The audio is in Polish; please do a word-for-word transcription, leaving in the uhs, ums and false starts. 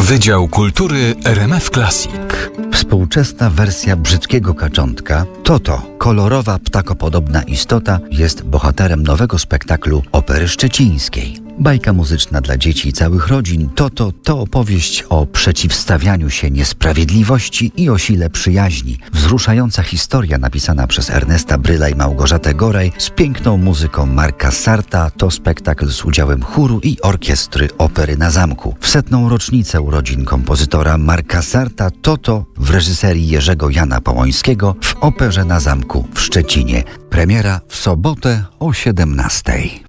Wydział Kultury R M F Classic. Współczesna wersja brzydkiego kaczątka, Toto, kolorowa ptakopodobna istota, jest bohaterem nowego spektaklu Opery Szczecińskiej. Bajka muzyczna dla dzieci i całych rodzin, Toto to opowieść o przeciwstawianiu się niesprawiedliwości i o sile przyjaźni. Wzruszająca historia napisana przez Ernesta Bryla i Małgorzatę Goraj z piękną muzyką Marka Sarta to spektakl z udziałem chóru i orkiestry Opery na Zamku. W setną rocznicę urodzin kompozytora Marka Sarta Toto w reżyserii Jerzego Jana Połońskiego w Operze na Zamku w Szczecinie. Premiera w sobotę o siedemnastej.